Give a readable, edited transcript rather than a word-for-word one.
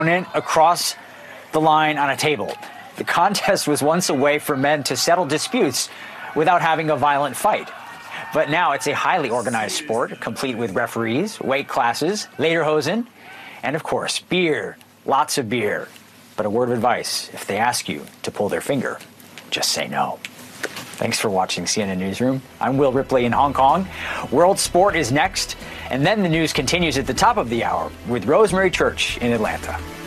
across the line on a table. The contest was once a way for men to settle disputes without having a violent fight. But now it's a highly organized sport, complete with referees, weight classes, lederhosen, and of course, beer. Lots of beer. But a word of advice, if they ask you to pull their finger, just say no. Thanks for watching CNN Newsroom. I'm Will Ripley in Hong Kong. World Sport is next, and then the news continues at the top of the hour with Rosemary Church in Atlanta.